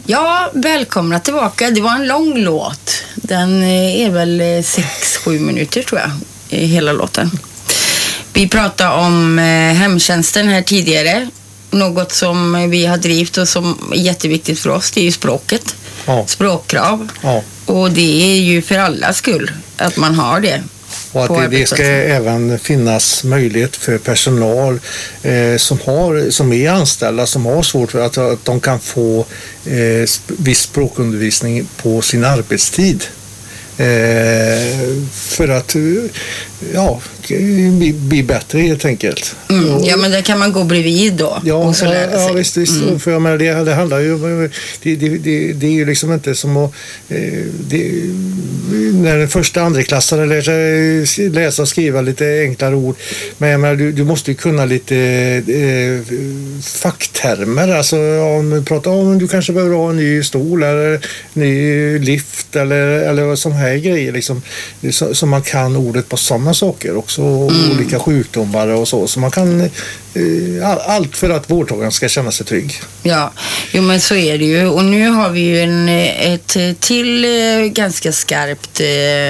Ja, välkomna tillbaka. Det var en lång låt. Den är väl 6-7 minuter tror jag, i hela låten. Vi pratade om hemtjänsten här tidigare. Något som vi har drivit och som är jätteviktigt för oss, det är ju språket. Ja. Språkkrav. Ja. Och det är ju för allas skull att man har det. Och att det ska även finnas möjlighet för personal som är anställda, som har svårt för att de kan få viss språkundervisning på sin arbetstid. För att bli bättre helt enkelt. Ja, men där kan man gå bredvid då. Ja, visst. För jag menar, det handlar ju det är ju liksom inte som att när den första andreklassare lär sig läsa och skriva lite enklare ord, men jag menar, du måste ju kunna lite facktermer, alltså om du pratar om du kanske behöver ha en ny stol eller ny lift eller som här grejer liksom, så man kan ordet på sådana saker också, olika sjukdomar och så man kan allt för att vårdtagaren ska känna sig trygg. Ja, jo men så är det ju. Och nu har vi ju ett till ganska skarpt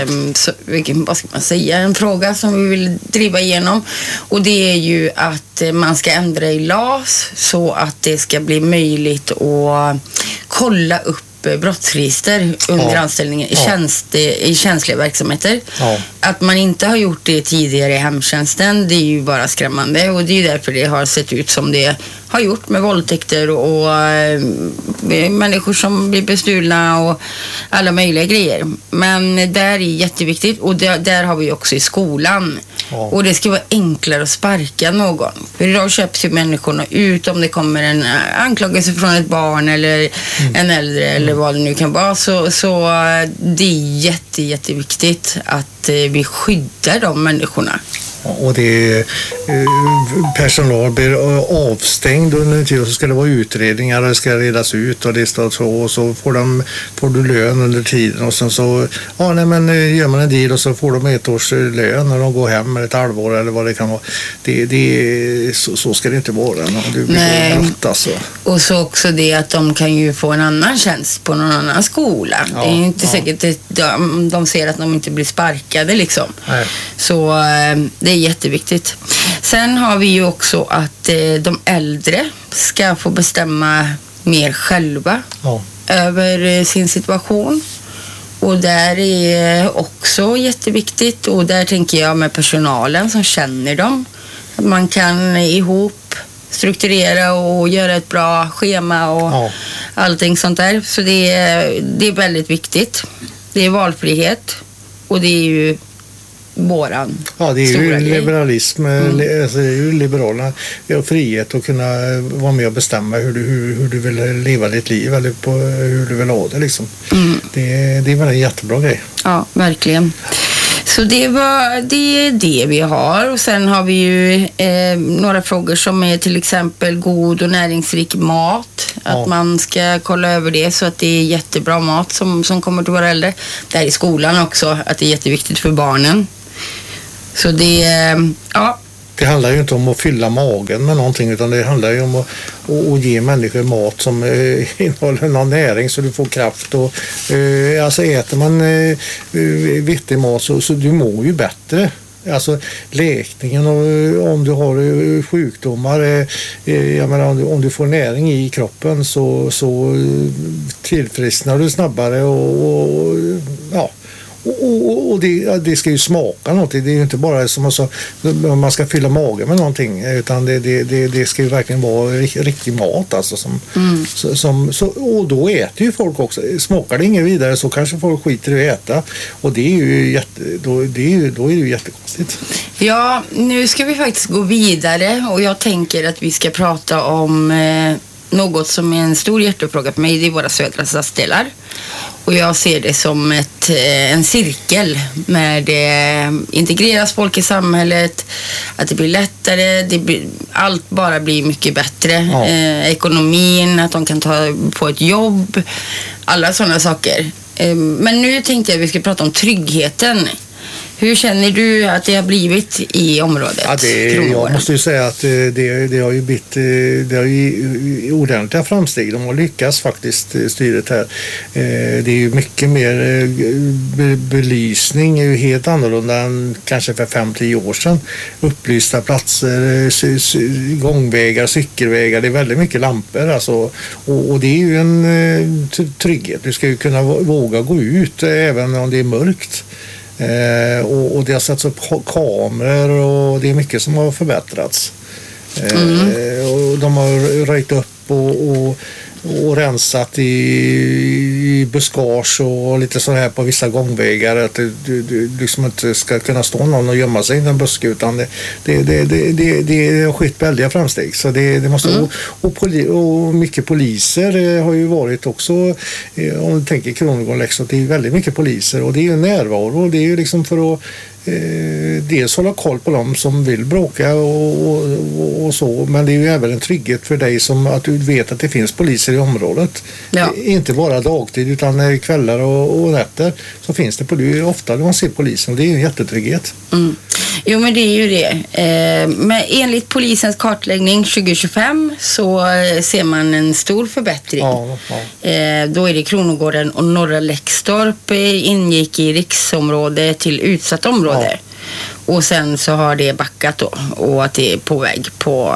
vad ska man säga, en fråga som vi vill driva igenom, och det är ju att man ska ändra i LAS så att det ska bli möjligt att kolla upp brottsregister under anställningen i känsliga verksamheter. Ja. Att man inte har gjort det tidigare i hemtjänsten, det är ju bara skrämmande, och det är ju därför det har sett ut som det har gjort med våldtäkter och människor som blir bestulna och alla möjliga grejer. Men där är jätteviktigt, och där har vi också i skolan. Ja. Och det ska vara enklare att sparka någon. För idag köps ju människorna ut om det kommer en anklagelse från ett barn eller en äldre eller vad det nu kan vara. Så det är jätteviktigt att vi skyddar de människorna. Och det personal blir avstängd under en tid, och så ska det vara utredningar och det ska redas ut och det står så, och så får du lön under tiden, och sen så gör man en deal och så får de 1 års lön när de går hem med ett halvår eller vad det kan vara. Så ska det inte vara när du blir brott alltså. Och så också det att de kan ju få en annan tjänst på någon annan skola. Ja, det är inte säkert att de ser att de inte blir sparkade liksom. Nej. Så det är jätteviktigt. Sen har vi ju också att de äldre ska få bestämma mer själva över sin situation. Och där är också jätteviktigt, och där tänker jag med personalen som känner dem. Att man kan ihop strukturera och göra ett bra schema och allting sånt där. Så det är väldigt viktigt. Det är valfrihet, och det är ju våran det är ju liberalism, alltså det är ju liberalerna, frihet att kunna vara med och bestämma hur du vill leva ditt liv eller på hur du vill ha det liksom. Det är väl en jättebra grej. Ja, verkligen. Så det är det vi har, och sen har vi ju några frågor som är till exempel god och näringsrik mat. Att man ska kolla över det så att det är jättebra mat som kommer till våra äldre. Där i skolan också, att det är jätteviktigt för barnen. Så det handlar ju inte om att fylla magen med någonting, utan det handlar ju om att ge människor mat som innehåller någon näring så du får kraft. Och alltså äter man vettig mat så du mår ju bättre. Alltså läkningen, och om du har sjukdomar, jag menar, om du får näring i kroppen så tillfrisknar du snabbare och det ska ju smaka något. Det är ju inte bara som man ska fylla magen med någonting, utan det ska ju verkligen vara riktig mat alltså, och då äter ju folk också. Smakar det inget vidare så kanske folk skiter i att äta, och det är ju då är det ju jättekonstigt. Ja, nu ska vi faktiskt gå vidare, och jag tänker att vi ska prata om något som är en stor hjärtefråga för mig. Det är våra södra stadsdelar. Och jag ser det som en cirkel med det integreras folk i samhället, att det blir lättare, allt bara blir mycket bättre. Ekonomin, att de kan få ett jobb, alla sådana saker. Men nu tänkte jag att vi ska prata om tryggheten. Ja. Hur känner du att det har blivit i området? Ja, jag måste ju säga att det har ju blivit det har ju ordentliga framsteg. De har lyckats faktiskt, styret här. Det är ju mycket mer belysning är ju helt annorlunda än kanske för 5-10 år sedan. Upplysta platser, gångvägar, cykelvägar, det är väldigt mycket lampor alltså. Och det är ju en trygghet. Du ska ju kunna våga gå ut även om det är mörkt. Och det har satts upp kameror och det är mycket som har förbättrats. Och de har röjt upp och rensat i buskage och lite så här på vissa gångvägar, att du liksom inte ska kunna stå någon och gömma sig i en buske, utan det har skett väldiga framsteg, så det måste och mycket poliser har ju varit också, om du tänker Kronogården, Leksand, det är väldigt mycket poliser och det är ju närvaro, det är ju liksom för att dels hålla koll på dem som vill bråka och så, men det är ju även en trygghet för dig som att du vet att det finns poliser i området. Ja. Inte bara dagtid utan kvällar och nätter så finns det ofta när man ser polisen, och det är en jättetrygghet. Jo, men det är ju det. Men enligt polisens kartläggning 2025 så ser man en stor förbättring. Ja. Då är det Kronogården och Norra Läxtorp ingick i riksområde till utsatt område. Ja. Och sen så har det backat då, och att det är på väg på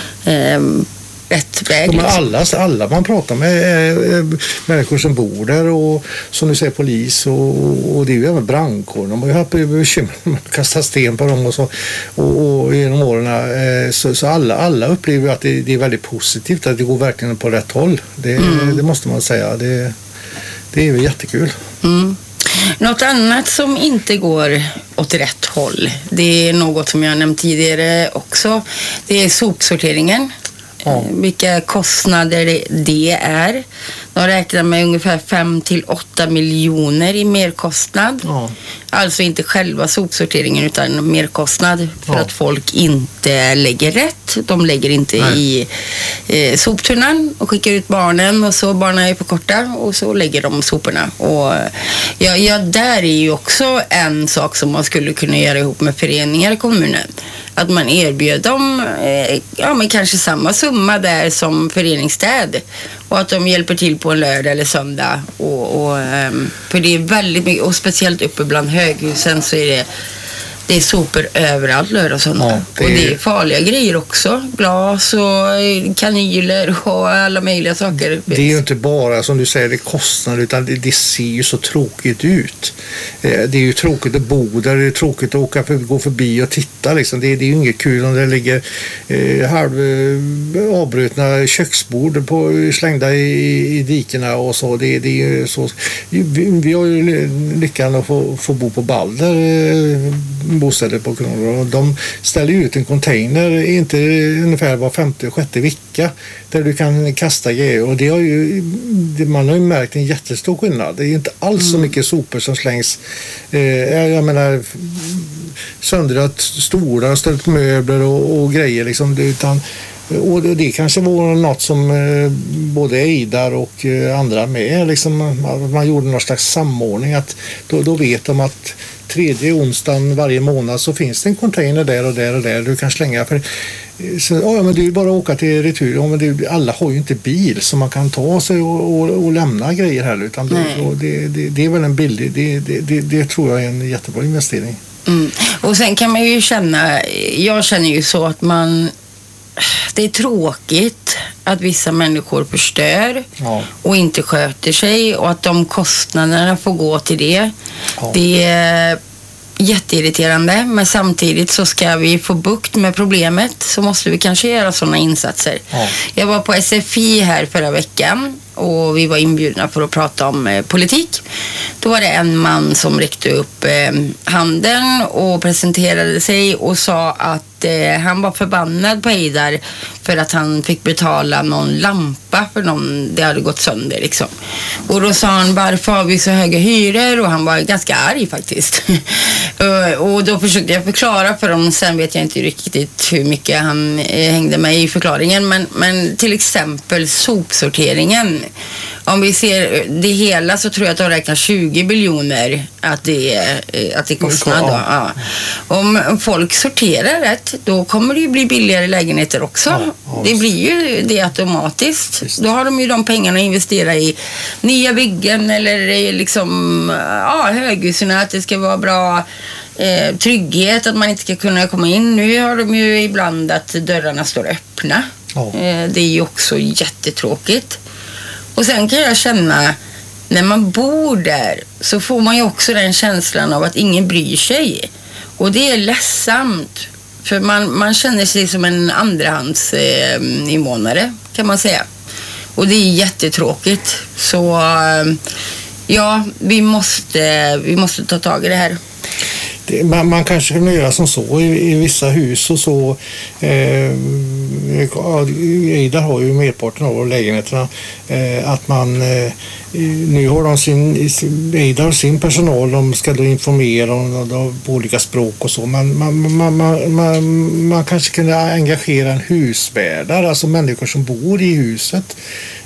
rätt väg. Men alla man pratar med är människor som bor där, och som du säger polis och det är ju även brandkår. De har ju haft bekymmer med att kasta sten på dem och genom åren så alla upplever att det är väldigt positivt, att det går verkligen på rätt håll. Det måste man säga. Det är ju jättekul. Något annat som inte går åt rätt håll, det är något som jag nämnt tidigare också. Det är sopsorteringen. Ja. Vilka kostnader det är. De räknar med ungefär 5-8 miljoner i merkostnad. Ja. Alltså inte själva sopsorteringen utan merkostnad för att folk inte lägger rätt. De lägger inte i soptunnan och skickar ut barnen, och så barnen är på korta och så lägger de soporna. Och där är ju också en sak som man skulle kunna göra ihop med föreningar i kommunen. Att man erbjöd dem men kanske samma summa där som föreningsstäd, och att de hjälper till på en lördag eller söndag. För det är väldigt mycket, och speciellt uppe bland höghusen så är det är sopor överallt lördag och söndag. Ja, och det är farliga grejer också. Glas och kanyler och alla möjliga saker. Det är ju inte bara som du säger det kostnader, utan det ser ju så tråkigt ut. Det är ju tråkigt att bo där, det är tråkigt att gå förbi och titta liksom. Det är ju inget kul om det ligger avbrutna köksbord slängda i dikena och så. Det är ju så. Vi har ju lyckan att få bo på Balder, bostäder på Kronogården, och de ställer ut en container inte ungefär var 5:e-6:e vecka där du kan kasta grejer, och man har ju märkt en jättestor skillnad. Det är ju inte alls så mycket sopor som slängs. Jag menar söndrat stolar, ställt möbler och grejer liksom, utan och det kanske var något som både Eidar och andra med liksom, man gjorde någon slags samordning, att då vet de att 3:e onsdagen varje månad så finns det en container där och där du kan slänga. För så, men det är ju bara att åka till retur. Ja, men alla har ju inte bil så man kan ta sig och lämna grejer här, utan det är väl en billig, det tror jag är en jättebra investering. Och sen kan man ju jag känner ju så att det är tråkigt att vissa människor förstör och inte sköter sig, och att de kostnaderna får gå till det. Ja. Det är jätteirriterande, men samtidigt så ska vi få bukt med problemet så måste vi kanske göra sådana insatser. Ja. Jag var på SFI här förra veckan och vi var inbjudna för att prata om politik. Då var det en man som räckte upp handen och presenterade sig och sa att han var förbannad på Eidar för att han fick betala någon lampa för det hade gått sönder liksom. Och då sa han, varför har vi så höga hyror? Och han var ganska arg faktiskt. Och då försökte jag förklara för dem, sen vet jag inte riktigt hur mycket han hängde med i förklaringen, men till exempel sopsorteringen om vi ser det hela så tror jag att de räknar 20 biljoner att det kostar då. Ja. Om folk sorterar rätt, då kommer det ju bli billigare lägenheter också. Ja. Det blir ju det automatiskt. Just. Då har de ju de pengarna att investera i nya byggen eller liksom höghusen, att det ska vara bra trygghet, att man inte ska kunna komma in. Nu har de ju ibland att dörrarna står öppna. Ja. Det är ju också jättetråkigt. Och sen kan jag känna, när man bor där så får man ju också den känslan av att ingen bryr sig. Och det är ledsamt. För man känner sig som en andrahands invånare, kan man säga. Och det är jättetråkigt. Så ja, vi måste ta tag i det här. Man kanske kan göra som så i vissa hus och så. Eidar har ju merparten av lägenheterna. Att man nu har de Eidar och sin personal, de ska då informera om på olika språk och så. Man kanske kan engagera en husvärdar, alltså människor som bor i huset.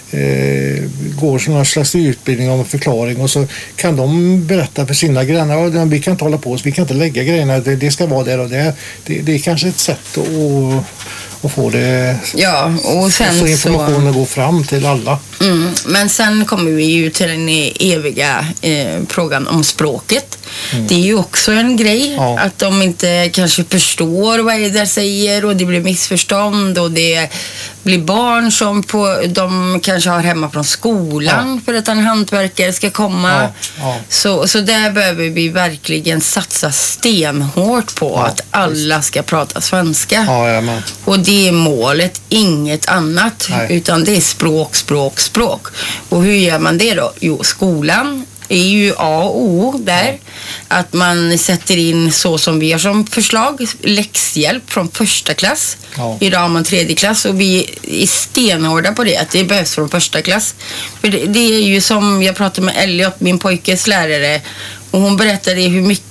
Går sån här slags utbildning om förklaring och så kan de berätta för sina grannar, vi kan inte hålla på oss, vi kan inte lägga grejerna, det ska vara där och där. Det är kanske ett sätt att få det, och sen så informationen går fram till alla. Men sen kommer vi ju till den eviga frågan om språket. Det är ju också en grej att de inte kanske förstår vad det där säger och det blir missförstånd och det blir barn som de kanske har hemma från skolan för att en hantverkare ska komma. Så där behöver vi verkligen satsa stenhårt på att alla ska prata svenska. Och det är målet, inget annat. Utan det är språk. Och hur gör man det då? Jo, skolan är ju A och O där. Att man sätter in så som vi har som förslag, läxhjälp från första klass. Idag har man 3:e klass och vi är stenhårda på det, att det behövs från första klass. För det är ju som jag pratade med Elliot, min pojkes lärare, och hon berättade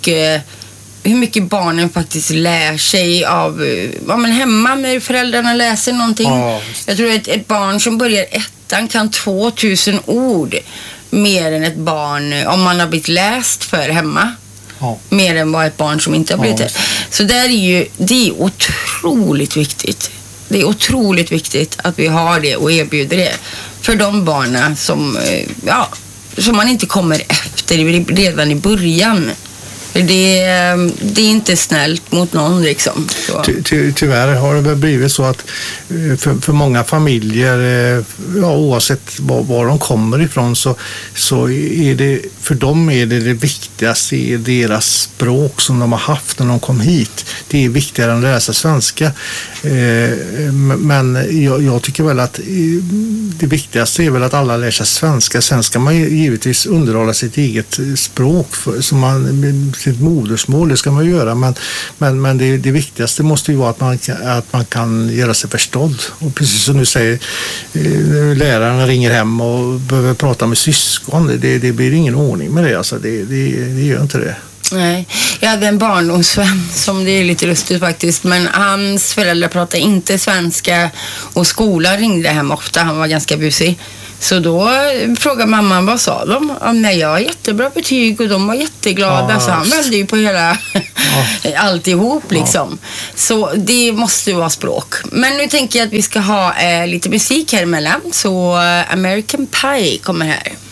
hur mycket barnen faktiskt lär sig av hemma när föräldrarna läser någonting. Jag tror att ett barn som börjar 1:an kan 2000 ord mer än ett barn om man har blivit läst för hemma. Mer än vad ett barn som inte har blivit det. Så det är otroligt viktigt. Det är otroligt viktigt att vi har det och erbjuder det för de barnen som man inte kommer efter redan i början. Det är inte snällt mot någon liksom. Tyvärr har det väl blivit så att för många familjer, oavsett var de kommer ifrån, så är det för dem är det viktigaste i deras språk som de har haft när de kom hit. Det är viktigare än att lära sig svenska. Men jag tycker väl att det viktigaste är väl att alla lär sig svenska. Sen ska man givetvis underhålla sitt eget språk som sitt modersmål, det ska man göra, men det viktigaste måste ju vara att man kan göra sig förstådd. Och precis som du säger, lärarna ringer hem och behöver prata med syskon, det blir ingen ordning med det, alltså det gör inte det. Nej, jag hade en barndomsvän som det är lite lustigt faktiskt, men hans föräldrar pratade inte svenska och skolan ringde hem ofta, han var ganska busig. Så då frågade mamman, vad sa de? Nej, jag har jättebra betyg och de var jätteglada. Så han vände ju på hela alltihop liksom. Så det måste ju vara språk. Men nu tänker jag att vi ska ha lite musik här emellan. Så American Pie kommer här.